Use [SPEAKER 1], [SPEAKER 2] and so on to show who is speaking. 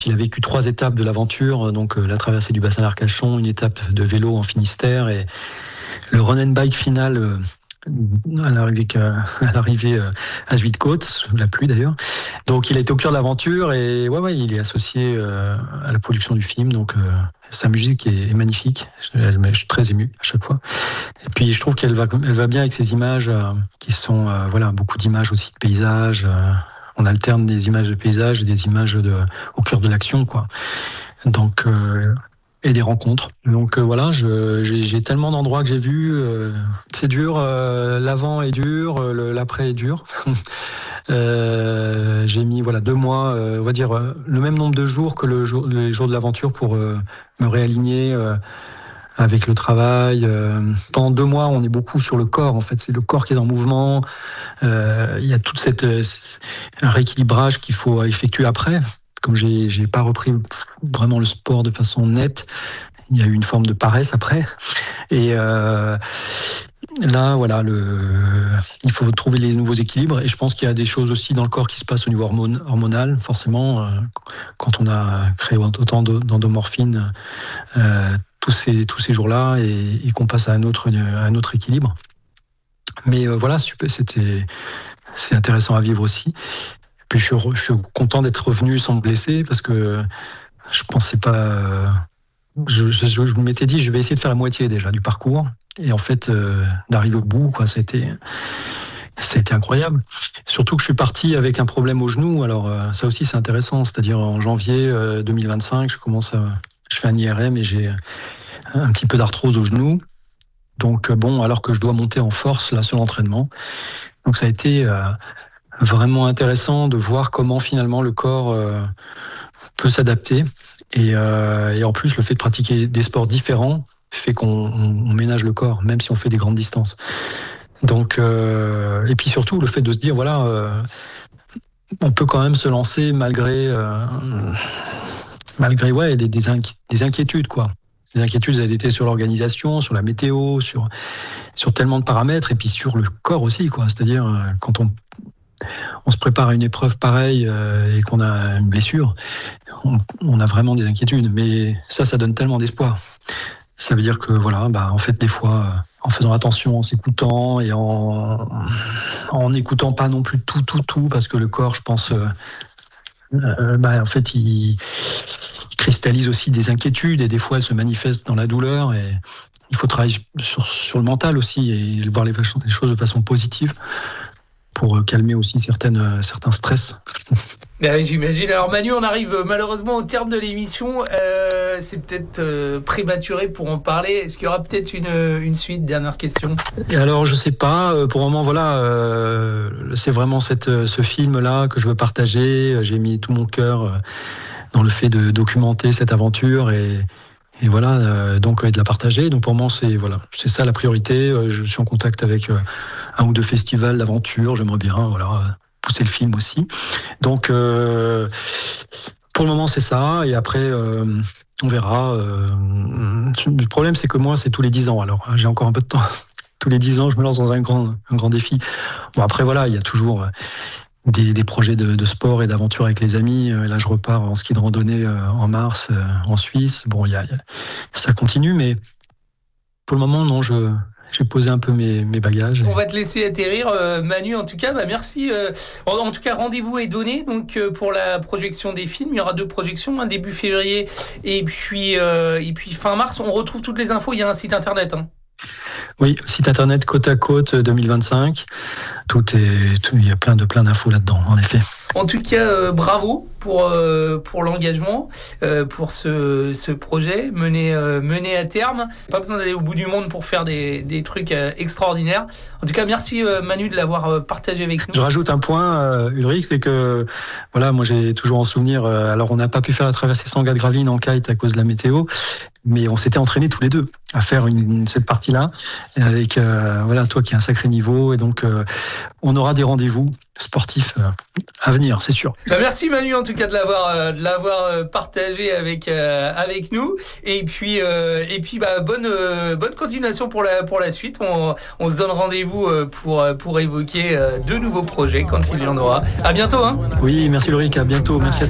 [SPEAKER 1] Il a vécu 3 étapes de l'aventure, donc la traversée du bassin d'Arcachon, une étape de vélo en Finistère et le run and bike final à l'arrivée à Zuidcote, sous la pluie d'ailleurs. Donc il a été au cœur de l'aventure et il est associé à la production du film. Donc sa musique est magnifique. Je suis très ému à chaque fois. Et puis je trouve qu'elle va bien avec ces images qui sont beaucoup d'images aussi de paysages. On alterne des images de paysages et des images au cœur de l'action, quoi. Donc et des rencontres. Donc j'ai tellement d'endroits que j'ai vus. C'est dur, l'avant est dur, l'après est dur. J'ai mis 2 mois, on va dire le même nombre de jours que les jours de l'aventure pour me réaligner avec le travail. Pendant 2 mois, on est beaucoup sur le corps. En fait, c'est le corps qui est en mouvement. Il y a toute un rééquilibrage qu'il faut effectuer après. Comme j'ai pas repris vraiment le sport de façon nette, il y a eu une forme de paresse après. Et là, il faut trouver les nouveaux équilibres. Et je pense qu'il y a des choses aussi dans le corps qui se passent au niveau hormonal, forcément. Quand on a créé autant d'endomorphine tous ces jours-là et qu'on passe à un autre équilibre. Mais c'est intéressant à vivre aussi. Puis je suis content d'être revenu sans me blesser parce que je pensais pas. Je m'étais dit, je vais essayer de faire la moitié déjà du parcours et en fait d'arriver au bout, quoi. Ça a été incroyable. Surtout que je suis parti avec un problème au genou. Alors ça aussi c'est intéressant. C'est-à-dire en janvier 2025, je fais un IRM et j'ai un petit peu d'arthrose au genou. Donc alors que je dois monter en force là sur l'entraînement. Donc ça a été vraiment intéressant de voir comment finalement le corps peut s'adapter et en plus le fait de pratiquer des sports différents fait qu'on ménage le corps même si on fait des grandes distances. Donc et puis surtout le fait de se dire on peut quand même se lancer malgré des inquiétudes, quoi. Les inquiétudes, elles étaient sur l'organisation, sur la météo, sur tellement de paramètres et puis sur le corps aussi, quoi. C'est-à-dire quand on se prépare à une épreuve pareille et qu'on a une blessure, on a vraiment des inquiétudes. Mais ça donne tellement d'espoir. Ça veut dire que en fait, des fois, en faisant attention, en s'écoutant et en n'écoutant pas non plus tout, parce que le corps, je pense, en fait, il cristallise aussi des inquiétudes et des fois, elles se manifestent dans la douleur et il faut travailler sur le mental aussi et voir les choses de façon positive. Pour calmer aussi certains stress.
[SPEAKER 2] J'imagine. Alors Manu, on arrive malheureusement au terme de l'émission. C'est peut-être prématuré pour en parler. Est-ce qu'il y aura peut-être une suite? Dernière question.
[SPEAKER 1] Et alors je sais pas. Pour le moment, c'est vraiment ce film-là que je veux partager. J'ai mis tout mon cœur dans le fait de documenter cette aventure et donc de la partager. Donc pour moi c'est ça la priorité. Je suis en contact avec un ou deux festivals d'aventure. J'aimerais bien pousser le film aussi. Donc pour le moment c'est ça et après on verra. Le problème c'est que moi c'est tous les 10 ans. Alors j'ai encore un peu de temps. Tous les 10 ans je me lance dans un grand défi. Bon après il y a toujours des projets de sport et d'aventure avec les amis. Là, je repars en ski de randonnée en mars en Suisse. Bon, ça continue, mais pour le moment, non, j'ai posé un peu mes bagages.
[SPEAKER 2] On va te laisser atterrir, Manu. En tout cas, merci. En tout cas, rendez-vous est donné donc pour la projection des films. Il y aura 2 projections, début février et puis fin mars. On retrouve toutes les infos. Il y a un site internet.
[SPEAKER 1] Oui, site internet Côte à Côte 2025. Il y a plein d'infos là-dedans, en effet.
[SPEAKER 2] En tout cas, bravo pour l'engagement, pour ce projet mené à terme. Pas besoin d'aller au bout du monde pour faire des trucs extraordinaires. En tout cas, merci Manu de l'avoir partagé avec nous.
[SPEAKER 1] Je rajoute un point, Ulrich, c'est que moi j'ai toujours en souvenir. Alors on n'a pas pu faire la traversée Sangat-Gravine en kite à cause de la météo, mais on s'était entraînés tous les deux à faire cette partie-là avec toi qui as un sacré niveau et donc on aura des rendez-vous sportifs à venir, c'est sûr.
[SPEAKER 2] Merci Manu en tout cas de l'avoir partagé avec nous et puis bonne continuation pour la suite. On se donne rendez-vous pour évoquer de nouveaux projets quand il y en aura. À bientôt.
[SPEAKER 1] Oui, merci Ulrich, à bientôt, merci à tous.